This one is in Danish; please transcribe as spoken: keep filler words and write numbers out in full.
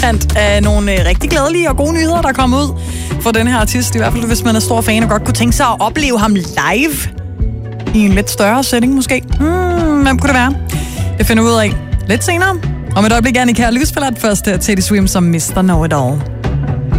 Blandt af nogle øh, rigtig glædelige og gode nyheder, der kommer ud for den her artist. I hvert fald, hvis man er stor fan og godt kunne tænke sig at opleve ham live i en lidt større setting måske. Hmm, hvem kunne det være? Det finder vi ud af lidt senere. Og med et øjeblik, Annika Lysfeldt først til Teddy Swim som mister Know It All.